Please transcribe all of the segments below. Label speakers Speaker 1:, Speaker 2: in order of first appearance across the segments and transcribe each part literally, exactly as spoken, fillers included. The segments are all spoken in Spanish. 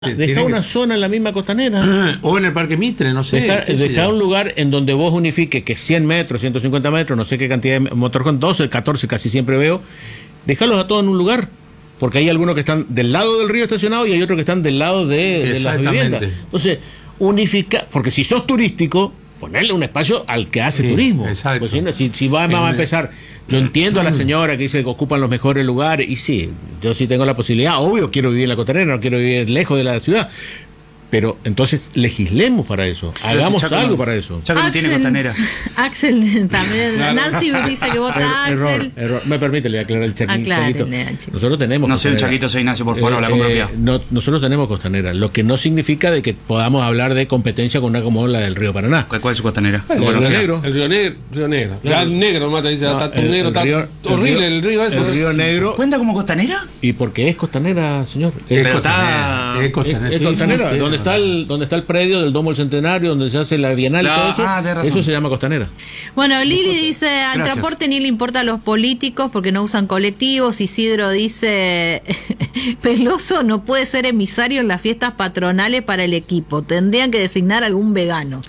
Speaker 1: Deja una zona en la misma costanera.
Speaker 2: O en el Parque Mitre, no sé.
Speaker 1: Deja, deja un lugar en donde vos unifiques que cien metros, ciento cincuenta metros, no sé qué cantidad de motorhome, doce, catorce casi siempre veo. Dejarlos a todos en un lugar. Porque hay algunos que están del lado del río estacionados y hay otros que están del lado de, de las viviendas. Entonces, unifica, porque si sos turístico, ponerle un espacio al que hace sí, turismo. Pues si, si, si va, va a empezar, yo entiendo a la señora que dice que ocupan los mejores lugares, y sí, yo sí tengo la posibilidad, obvio, quiero vivir en la costanera, no quiero vivir lejos de la ciudad. Pero entonces legislemos para eso, hagamos Chaco, algo para eso.
Speaker 3: Chaco no tiene costanera.
Speaker 4: Axel también. Claro. Nancy dice que vota a Axel.
Speaker 1: Error, error. Me permite, le voy a aclarar el chaquito. chaquito. Nosotros tenemos
Speaker 3: No soy un chaquito, soy Ignacio, por favor, eh, la
Speaker 1: eh, no, Nosotros tenemos costanera, lo que no significa de que podamos hablar de competencia con una como la del río Paraná.
Speaker 3: ¿Cuál, cuál es su costanera?
Speaker 1: El, el río Negro.
Speaker 5: El río Negro. Río Negro. Ya el negro, mata, dice, no, está el, negro,
Speaker 1: el
Speaker 5: está
Speaker 1: río,
Speaker 5: horrible el río ese.
Speaker 1: El río Negro.
Speaker 3: ¿Cuenta como costanera?
Speaker 1: ¿Y por qué es costanera, señor?
Speaker 3: Es Pero está...
Speaker 1: Es costanera. Es costanera, donde está el donde está el predio del Domo del Centenario, donde se hace la Bienal
Speaker 3: no,
Speaker 1: y todo eso,
Speaker 3: ah,
Speaker 1: eso se llama costanera.
Speaker 4: Bueno, Lili dice, al Gracias. transporte ni le importa a los políticos porque no usan colectivos. Isidro dice, Peloso no puede ser emisario en las fiestas patronales para el equipo, tendrían que designar algún vegano.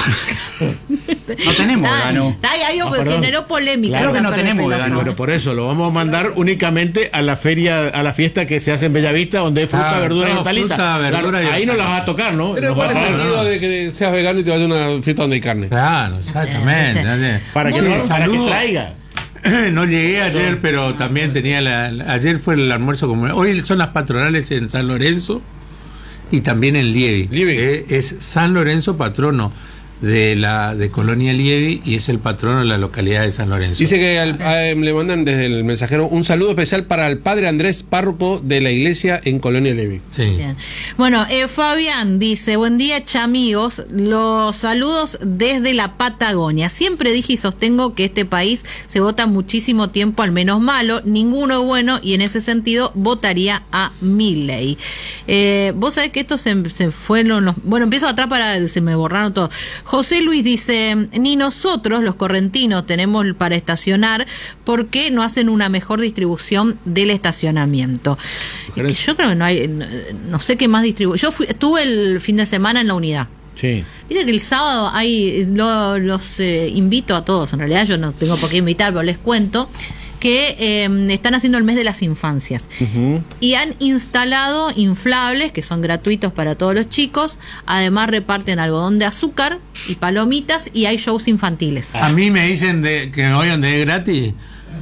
Speaker 3: No tenemos vegano.
Speaker 4: Hay algo que generó polémica.
Speaker 3: Claro que no tenemos vegano.
Speaker 1: Pero por eso lo vamos a mandar únicamente a la feria, a la fiesta que se hace en Bellavista, donde hay fruta, ah, verdura no, y hortaliza. Claro, ahí no la vas a tocar, ¿no?
Speaker 5: Pero ¿cuál es el sentido de que seas vegano y te vayas a una fiesta donde hay carne?
Speaker 2: Claro, exactamente.
Speaker 4: No sé, no sé.
Speaker 1: Para, que, no, para que traiga.
Speaker 2: No llegué ayer, pero también tenía la, la, ayer fue el almuerzo comunal. Hoy son las patronales en San Lorenzo y también en Lievi.
Speaker 5: Lievi.
Speaker 2: Eh, es San Lorenzo patrono de la de Colonia Lievi y es el patrono de la localidad de San Lorenzo.
Speaker 5: Dice que al, a, le mandan desde el mensajero un saludo especial para el padre Andrés, párroco de la iglesia en Colonia Lievi.
Speaker 2: Sí.
Speaker 4: Bien. Bueno, eh, Fabián dice, buen día, chamigos, los saludos desde la Patagonia. Siempre dije y sostengo que este país se vota muchísimo tiempo al menos malo, ninguno bueno, y en ese sentido votaría a Milei. Eh, vos sabés que esto se, se fueron los... Bueno, empiezo atrás para... se me borraron todos. José Luis dice, ni nosotros los correntinos tenemos para estacionar porque no hacen una mejor distribución del estacionamiento. Es que yo creo que no hay, no, no sé qué más distribución. Yo fui, estuve el fin de semana en la unidad.
Speaker 1: Sí.
Speaker 4: Dice que el sábado hay, lo, los eh, invito a todos, en realidad yo no tengo por qué invitar, pero les cuento que eh, están haciendo el mes de las infancias. Uh-huh. Y han instalado inflables que son gratuitos para todos los chicos. Además reparten algodón de azúcar y palomitas y hay shows infantiles.
Speaker 2: A mí me dicen de, que me voy donde es gratis.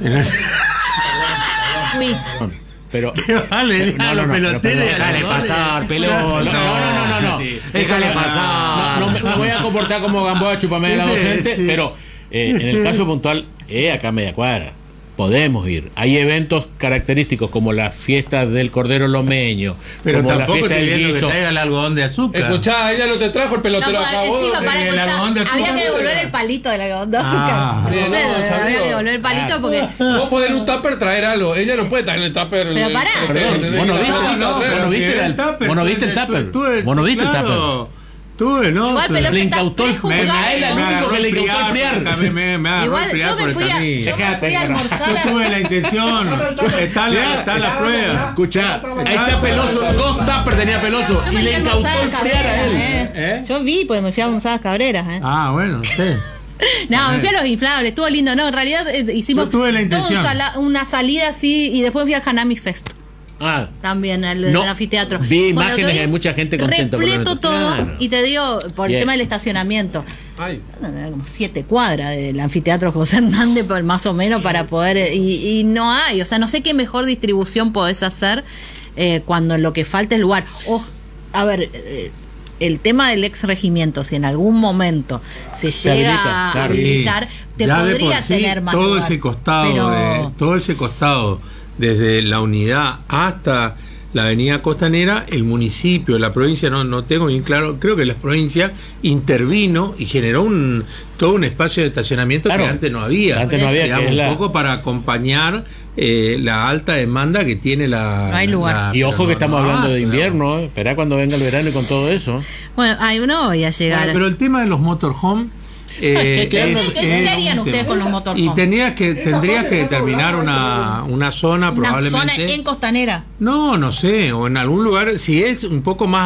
Speaker 4: Sí.
Speaker 1: Pero
Speaker 2: vale, no, no, no, pelotero,
Speaker 3: déjale pasar, peloso.
Speaker 1: No, no, no, no, no.
Speaker 3: Déjale pasar.
Speaker 1: No, no, no me voy a comportar como Gamboa chupame de la docente, sí. Pero eh, en el caso puntual, eh, acá a media cuadra. Podemos ir. Hay eventos característicos como la fiesta del Cordero Lomeño,
Speaker 2: pero
Speaker 1: como
Speaker 2: tampoco
Speaker 1: la fiesta del guiso.
Speaker 2: Que traiga el algodón de azúcar.
Speaker 5: Escuchá, ella no te trajo el pelotero
Speaker 4: no,
Speaker 5: acá.
Speaker 4: Encima,
Speaker 5: vos,
Speaker 4: para
Speaker 5: el
Speaker 4: escuchar,
Speaker 5: de
Speaker 4: había que devolver el palito del algodón de azúcar. Ah, no, no sé, no, había que devolver el palito ah, porque...
Speaker 5: Vos podés en un tupper traer algo. Ella no puede traer el tupper.
Speaker 4: Pero pará.
Speaker 1: Vos no viste el tupper. Vos no viste el tupper. Vos no viste el tupper.
Speaker 2: Tuve, ¿no?
Speaker 4: Igual, pero
Speaker 1: le incautó el
Speaker 4: me,
Speaker 1: me, a él al único que le incautó el friar.
Speaker 2: Me, me, me
Speaker 4: Igual yo me fui a, yo me fui a almorzar.
Speaker 2: Yo tuve la intención. Está la, está la prueba.
Speaker 1: Escuchá, ahí está Peloso. Dos tuppers tenía Peloso. Y le incautó el friar a él.
Speaker 4: Eh. ¿Eh? Yo vi, porque me fui a almorzar a las Cabreras. ¿eh?
Speaker 2: Ah, bueno, sí.
Speaker 4: No, me fui a los inflables, estuvo lindo. No, en realidad eh, hicimos
Speaker 2: yo tuve la intención.
Speaker 4: Un una salida así y después fui al Hanami Fest. Ah, también el,
Speaker 1: no,
Speaker 4: el anfiteatro.
Speaker 1: Vi bueno, imágenes y hay mucha gente contenta.
Speaker 4: Repleto todo, claro. Y te digo, por Bien. el tema del estacionamiento.
Speaker 5: Ay.
Speaker 4: Como siete cuadras del anfiteatro José Hernández, más o menos, para poder. Y, y no hay, o sea, no sé qué mejor distribución podés hacer eh, cuando lo que falta es lugar. O, a ver. Eh, el tema del ex regimiento, si en algún momento se, se llega habilita, a habilitar, claro. te
Speaker 2: ya
Speaker 4: podría
Speaker 2: sí,
Speaker 4: tener más
Speaker 2: todo
Speaker 4: lugar,
Speaker 2: ese costado,
Speaker 4: pero...
Speaker 2: de, todo ese costado, desde la unidad hasta la avenida Costanera, el municipio, la provincia, no, no tengo bien claro, creo que la provincia intervino y generó un todo un espacio de estacionamiento claro, que antes no había,
Speaker 1: antes no había
Speaker 2: digamos,
Speaker 1: que es la...
Speaker 2: un poco para acompañar eh, la alta demanda que tiene la...
Speaker 4: No hay lugar.
Speaker 1: La, y ojo que estamos
Speaker 2: no,
Speaker 1: hablando
Speaker 2: ah,
Speaker 1: de invierno, eh. Esperá cuando venga el verano y con todo eso.
Speaker 4: Bueno, ahí no voy a llegar.
Speaker 2: Bueno, pero el tema de los motorhome Eh,
Speaker 1: ¿Qué- qué-
Speaker 2: es-
Speaker 4: qué- qué
Speaker 2: es
Speaker 4: harían
Speaker 2: un
Speaker 4: ustedes
Speaker 2: tema.
Speaker 4: con los motorhomes?
Speaker 2: Y tendrías que, tendrías que determinar una, una zona
Speaker 4: Una
Speaker 2: probablemente.
Speaker 4: zona en Costanera.
Speaker 2: No, no sé, o en algún lugar, si es un poco más